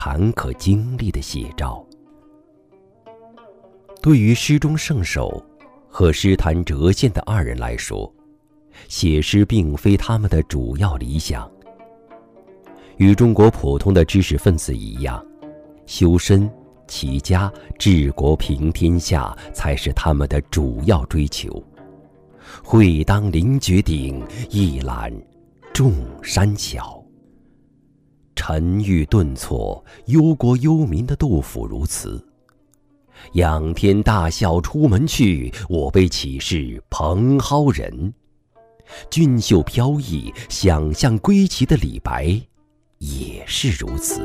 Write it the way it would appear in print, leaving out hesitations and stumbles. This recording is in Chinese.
坎坷经历的写照。对于诗中圣手和诗坛折线的二人来说，写诗并非他们的主要理想。与中国普通的知识分子一样，修身、齐家、治国平天下才是他们的主要追求。会当凌绝顶，一览众山小。沉郁顿挫、忧国忧民的杜甫如此。仰天大笑出门去，我辈岂是蓬蒿人。俊秀飘逸、想象归期的李白也是如此。